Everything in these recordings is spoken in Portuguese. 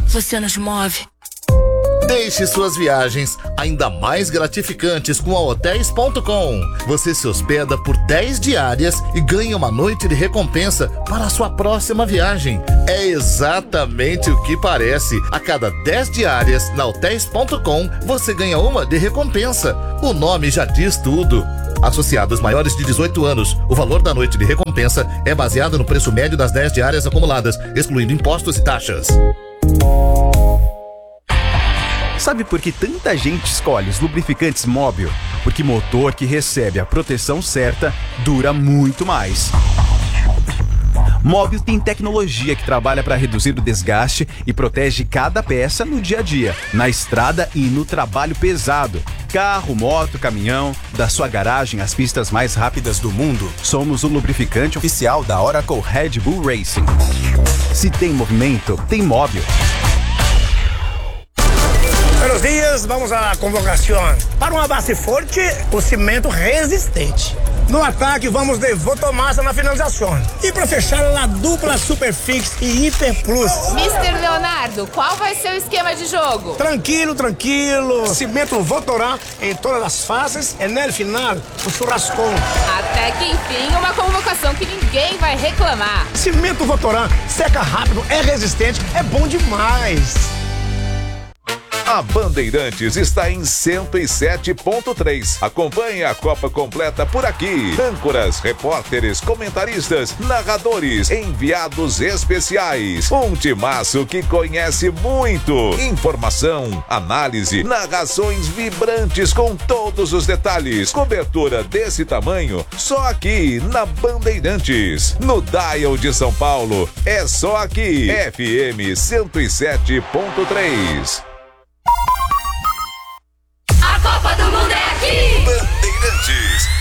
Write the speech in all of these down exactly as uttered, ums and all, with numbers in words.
você nos move. Deixe suas viagens ainda mais gratificantes com a hotéis ponto com. Você se hospeda por dez diárias e ganha uma noite de recompensa para a sua próxima viagem. É exatamente o que parece. A cada dez diárias na hotéis ponto com, você ganha uma de recompensa. O nome já diz tudo. Associados maiores de dezoito anos, o valor da noite de recompensa é baseado no preço médio das dez diárias acumuladas, excluindo impostos e taxas. Sabe por que tanta gente escolhe os lubrificantes Móbil? Porque motor que recebe a proteção certa dura muito mais. Móbil tem tecnologia que trabalha para reduzir o desgaste e protege cada peça no dia a dia, na estrada e no trabalho pesado. Carro, moto, caminhão, da sua garagem às pistas mais rápidas do mundo, somos o lubrificante oficial da Oracle Red Bull Racing. Se tem movimento, tem Móbil. Buenos dias, vamos à convocação. Para uma base forte, o cimento resistente. No ataque, vamos de Votomassa na finalização. E para fechar, a dupla Superfix e Hiper Plus. mister Leonardo, qual vai ser o esquema de jogo? Tranquilo, tranquilo. Cimento Votorá em todas as fases e no final, o churrascão. Até que enfim, uma convocação que ninguém vai reclamar. Cimento Votorá, seca rápido, é resistente, é bom demais. A Bandeirantes está em cento e sete ponto três. Acompanhe a Copa completa por aqui. Âncoras, repórteres, comentaristas, narradores, enviados especiais. Um timaço que conhece muito. Informação, análise, narrações vibrantes com todos os detalhes. Cobertura desse tamanho só aqui na Bandeirantes. No Dial de São Paulo, é só aqui. F M cento e sete ponto três. A Copa do Mundo é aqui! Bandeirantes.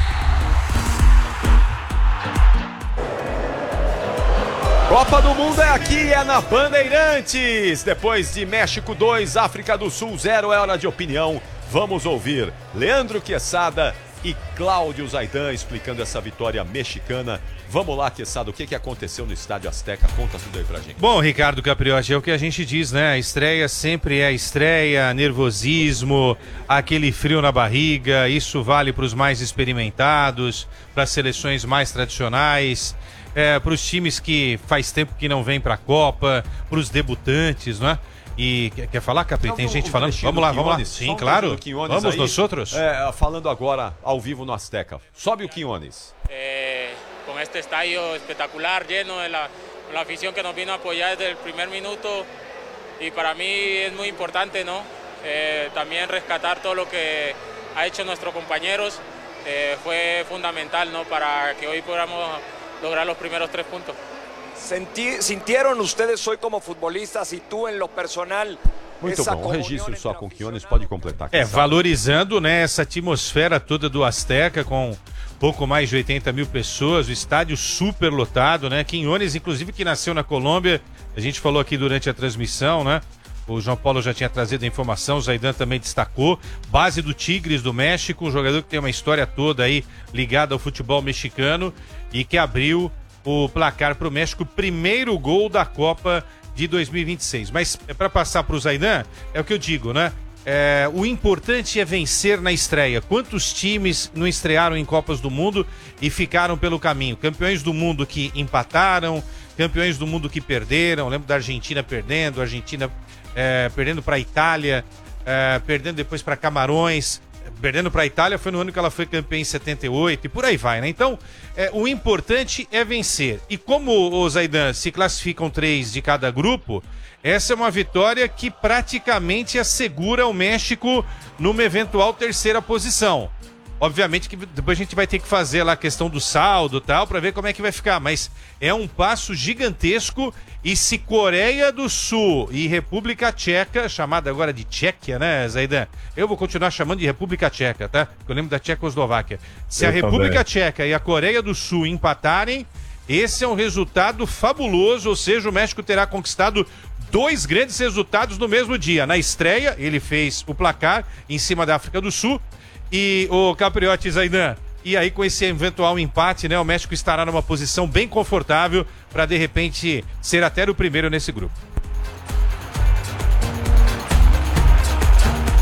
Copa do Mundo é aqui, é na Bandeirantes. Depois de México dois, África do Sul zero, é hora de opinião. Vamos ouvir Leandro Quesada e Cláudio Zaidan explicando essa vitória mexicana. Vamos lá, Quesada, o que, que aconteceu no Estádio Azteca? Conta tudo aí pra gente. Bom, Ricardo Capriotti, é o que a gente diz, né? A estreia sempre é estreia, nervosismo, aquele frio na barriga. Isso vale para os mais experimentados, para as seleções mais tradicionais, é, para os times que faz tempo que não vêm para a Copa, para os debutantes, não é? E quer, quer falar, Capri? Tem gente falando? Vamos lá, vamos lá. Sim, claro. Vamos nós outros. É, falando agora ao vivo no Azteca. Sobe o Quiñones. Eh, con este estadio espectacular, lleno de la, la afición que nos vino a apoyar desde el primer minuto. Y para mí es muy importante, ¿no? Eh, también rescatar todo lo que ha hecho nuestros compañeros. Eh, fue fundamental, ¿no? Para que hoy podamos lograr los primeros tres puntos. Senti, ¿Sintieron ustedes hoy como futbolistas y tú en lo personal? Muito bom, um registro só com o Quiñones, pode completar. É, valorizando, né, essa atmosfera toda do Azteca com pouco mais de oitenta mil pessoas, o estádio super lotado, né? Quiñones, inclusive, que nasceu na Colômbia, a gente falou aqui durante a transmissão, né? O João Paulo já tinha trazido a informação, o Zaidan também destacou. Base do Tigres do México, um jogador que tem uma história toda aí ligada ao futebol mexicano e que abriu o placar para o México, primeiro gol da Copa de dois mil e vinte e seis. Mas é para passar para o Zaidan, é o que eu digo, né? É, o importante é vencer na estreia. Quantos times não estrearam em Copas do Mundo e ficaram pelo caminho? Campeões do mundo que empataram, campeões do mundo que perderam. Lembro da Argentina perdendo, a Argentina é, perdendo para a Itália, é, perdendo depois para Camarões, perdendo para a Itália, foi no ano que ela foi campeã em setenta e oito e por aí vai, né? Então, é, o importante é vencer. E como, o Zaidan, se classificam três de cada grupo, essa é uma vitória que praticamente assegura o México numa eventual terceira posição. Obviamente que depois a gente vai ter que fazer lá a questão do saldo e tal, para ver como é que vai ficar, mas é um passo gigantesco. E se Coreia do Sul e República Tcheca, chamada agora de Tchequia, né, Zaidan? Eu vou continuar chamando de República Tcheca, tá? Porque eu lembro da Tchecoslováquia. Se eu a República também. Tcheca e a Coreia do Sul empatarem, esse é um resultado fabuloso, ou seja, o México terá conquistado dois grandes resultados no mesmo dia. Na estreia, ele fez o placar em cima da África do Sul. E o Capriotti, Zaidan, e aí com esse eventual empate, né, o México estará numa posição bem confortável para de repente ser até o primeiro nesse grupo.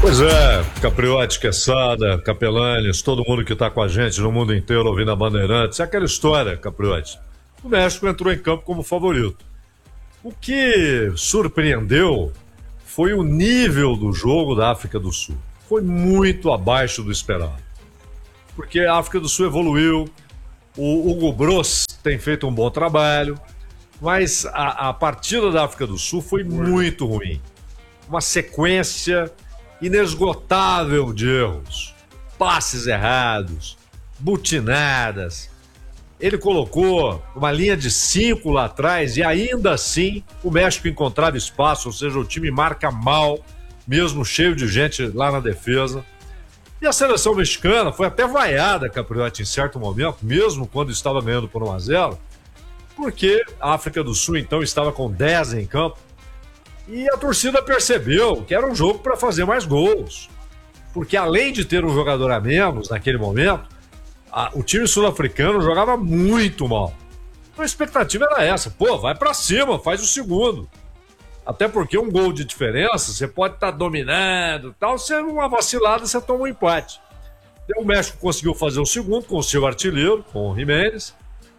Pois é, Capriotti, Quesada, Capelanes, todo mundo que está com a gente no mundo inteiro ouvindo a Bandeirantes. É aquela história, Capriotti. O México entrou em campo como favorito. O que surpreendeu foi o nível do jogo da África do Sul. Foi muito abaixo do esperado. Porque a África do Sul evoluiu, o Hugo Broos tem feito um bom trabalho, mas a, a partida da África do Sul foi muito ruim. Uma sequência inesgotável de erros, passes errados, butinadas. Ele colocou uma linha de cinco lá atrás e ainda assim o México encontrava espaço, ou seja, o time marca mal, mesmo cheio de gente lá na defesa. E a seleção mexicana foi até vaiada, Capriotti, em certo momento, mesmo quando estava ganhando por um a zero, porque a África do Sul então estava com dez em campo. E a torcida percebeu que era um jogo para fazer mais gols. Porque além de ter um jogador a menos naquele momento, a, o time sul-africano jogava muito mal. Então a expectativa era essa. Pô, vai para cima, faz o segundo. Até porque um gol de diferença, você pode estar tá dominando e tal, se uma vacilada, você toma um empate. Então, o México conseguiu fazer o segundo com o seu artilheiro, com o Jiménez.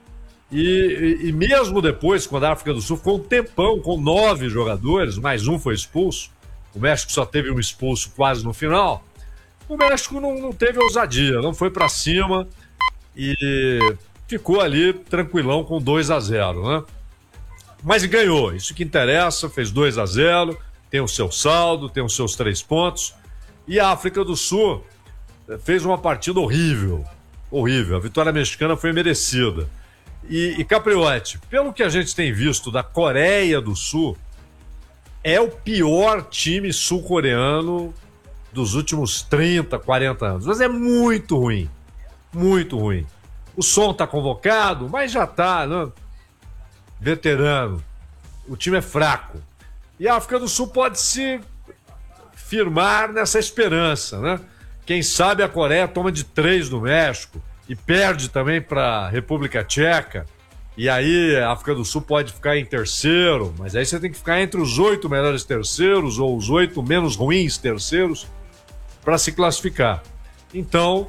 E, e, e mesmo depois, quando a África do Sul ficou um tempão com nove jogadores, mais um foi expulso, o México só teve um expulso quase no final, o México não, não teve ousadia, não foi para cima e ficou ali tranquilão com dois a zero, né? Mas ganhou, isso que interessa, fez dois a zero, tem o seu saldo, tem os seus três pontos, e a África do Sul fez uma partida horrível, horrível, a vitória mexicana foi merecida. E, e Capriotti, pelo que a gente tem visto da Coreia do Sul, é o pior time sul-coreano dos últimos trinta, quarenta anos. Mas é muito ruim, muito ruim. O Son tá convocado, mas já tá, né? Veterano. O time é fraco. E a África do Sul pode se firmar nessa esperança, né? Quem sabe a Coreia toma de três no México e perde também para a República Tcheca, e aí a África do Sul pode ficar em terceiro, mas aí você tem que ficar entre os oito melhores terceiros ou os oito menos ruins terceiros para se classificar. Então,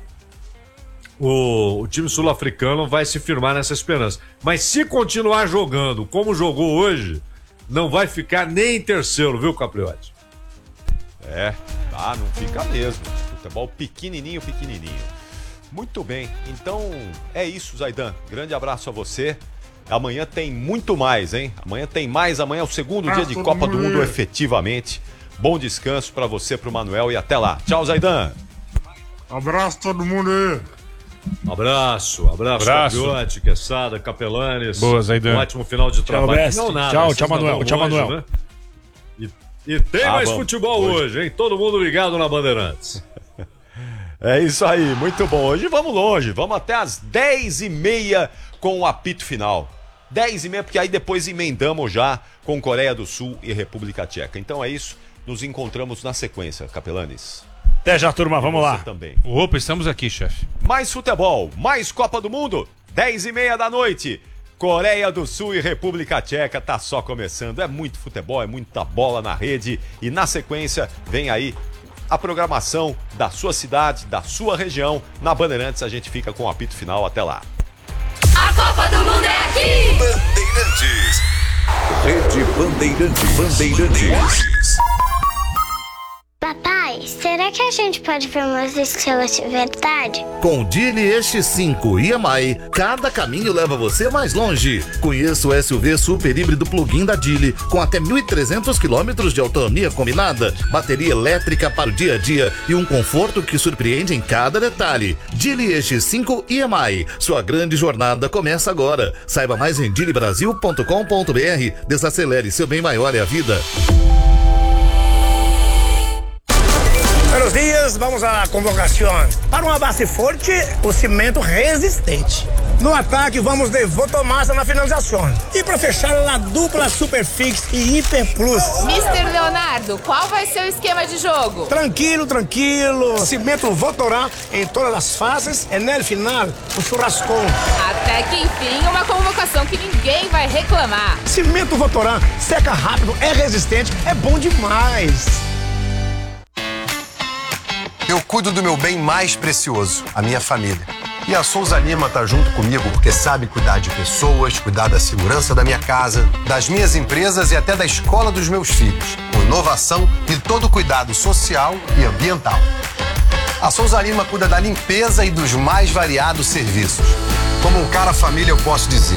o, o time sul-africano vai se firmar nessa esperança. Mas se continuar jogando como jogou hoje, não vai ficar nem em terceiro, viu, Capriotti? É, tá, não fica mesmo. Futebol pequenininho, pequenininho. Muito bem, então é isso, Zaidan. Grande abraço a você. Amanhã tem muito mais, hein? Amanhã tem mais, amanhã é o segundo dia de Copa do Mundo efetivamente. Bom descanso pra você, pro Manuel e até lá. Tchau, Zaidan. Abraço todo mundo aí. Abraço, abraço, Abraço. Capriotti, Quesada, Capelanes. Boa, Zaidan. Um ótimo final de trabalho. Mestre. Não nada. Tchau, vocês tchau, Manuel. não Tchau, longe, Manuel. né? E, e tem Ah, mais vamos. futebol hoje. hoje, hein? Todo mundo ligado na Bandeirantes. É isso aí, muito bom. Hoje vamos longe, vamos até as dez e meia com o apito final. dez e meia, porque aí depois emendamos já com Coreia do Sul e República Tcheca. Então é isso, nos encontramos na sequência, Capelanes. Até já, turma, vamos Você lá. também. Opa, estamos aqui, chefe. Mais futebol, mais Copa do Mundo, dez e meia da noite. Coreia do Sul e República Tcheca, tá só começando. É muito futebol, é muita bola na rede. E na sequência, vem aí a programação da sua cidade, da sua região. Na Bandeirantes a gente fica com o apito final. Até lá. A Copa do Mundo é aqui! Bandeirantes. Rede Bandeirantes. Bandeirantes. Papai, será que a gente pode ver umas estrelas de verdade? Com o Geely X cinco e M I, cada caminho leva você mais longe. Conheça o S U V super híbrido plug-in da Geely, com até mil e trezentos quilômetros de autonomia combinada, bateria elétrica para o dia a dia e um conforto que surpreende em cada detalhe. Geely X cinco e M I, sua grande jornada começa agora. Saiba mais em geely brasil ponto com ponto b r. Desacelere, seu bem maior é a vida. Buenos dias, vamos à convocação. Para uma base forte, o cimento resistente. No ataque, vamos de Votomassa na finalização. E para fechar, a dupla Superfix e Hiper Plus. mister Leonardo, qual vai ser o esquema de jogo? Tranquilo, tranquilo. Cimento Votorá em todas as fases e no final, o churrascão. Até que enfim, uma convocação que ninguém vai reclamar. Cimento Votorá seca rápido, é resistente, é bom demais. Eu cuido do meu bem mais precioso, a minha família. E a Souza Lima tá junto comigo porque sabe cuidar de pessoas, cuidar da segurança da minha casa, das minhas empresas e até da escola dos meus filhos, com inovação e todo cuidado social e ambiental. A Souza Lima cuida da limpeza e dos mais variados serviços. Como um cara família, eu posso dizer,